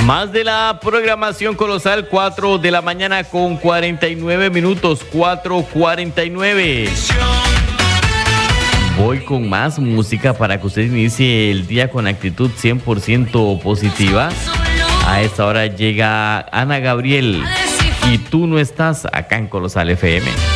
Más de la programación colosal, 4 de la mañana con 49 minutos, 4:49. Voy con más música para que usted inicie el día con actitud 100% positiva. A esta hora llega Ana Gabriel y tú no estás acá en Colosal FM.